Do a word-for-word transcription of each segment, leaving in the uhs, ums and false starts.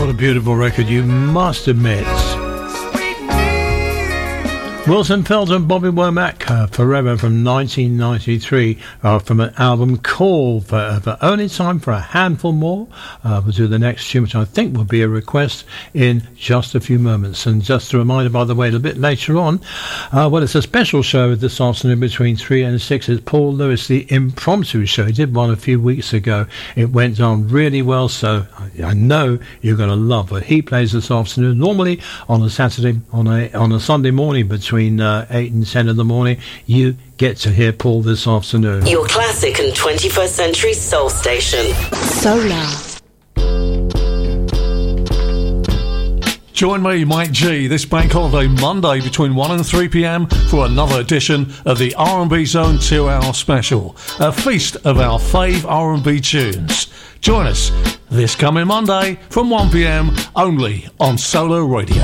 What a beautiful record, you must admit. Wilson Felton and Bobby Womack, uh, Forever from nineteen ninety-three, uh, from an album called Forever. Only time for a handful more. Uh, we'll do the next tune, which I think will be a request in just a few moments. And just a reminder, by the way, a little bit later on, uh, well, it's a special show this afternoon between three and six. It's Paul Lewis, the Impromptu Show. He did one a few weeks ago. It went on really well, so I, I know you're going to love what he plays this afternoon. Normally on a Saturday, on a on a Sunday morning between Between uh, eight and ten in the morning, you get to hear Paul this afternoon. Your classic and twenty-first century soul station. Solar. Join me, Mike G, this bank holiday Monday between one and three p.m. for another edition of the R and B Zone two-hour special, a feast of our fave R and B tunes. Join us this coming Monday from one p.m. only on Solar Radio.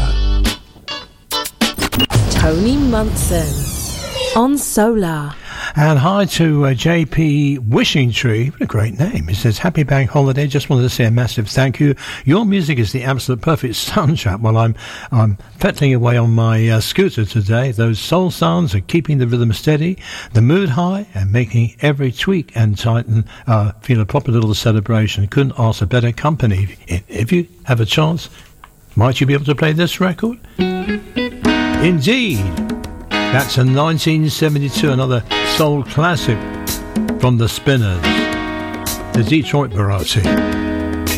Tony Munson on Solar. And hi to uh, J P Wishing Tree. What a great name. He says, happy bank holiday. Just wanted to say a massive thank you. Your music is the absolute perfect soundtrack while I'm I'm pedaling away on my uh, scooter today. Those soul sounds are keeping the rhythm steady, the mood high, and making every tweak and tighten uh, feel a proper little celebration. Couldn't ask a better company. If, if you have a chance, might you be able to play this record? Indeed. That's a nineteen seventy-two, another soul classic from the Spinners, the Detroit variety.